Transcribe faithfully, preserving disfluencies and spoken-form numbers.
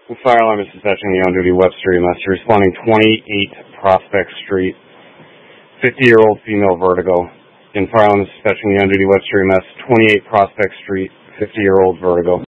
Fire alarm is dispatching the on-duty Webster E M S. Responding twenty-eight Prospect Street, fifty-year-old female vertigo. In fire alarm is dispatching the on-duty Webster E M S, twenty-eight Prospect Street, fifty-year-old vertigo.